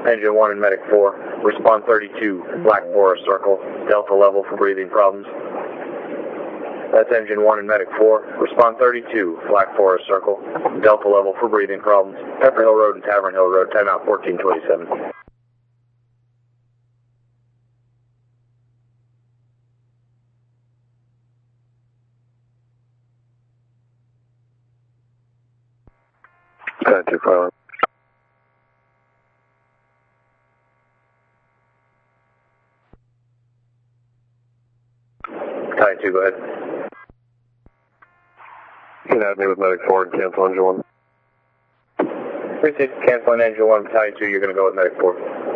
Engine 1 and Medic 4. Respond 32, Black Forest Circle. Delta level for breathing problems. That's Engine 1 and Medic 4. Respond 32, Black Forest Circle. Delta level for breathing problems. Pepper Hill Road and Tavern Hill Road. Timeout 1427. Time 2, Pilot. Time 2, go ahead. You can add me with Medic 4 and cancel Engine 1. 36, canceling Engine 1, Battalion 2, you're going to go with Medic 4.